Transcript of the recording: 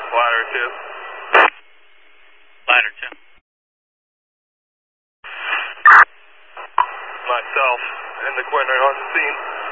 Ladder 2. Ladder 2. Myself and the coordinator on the scene.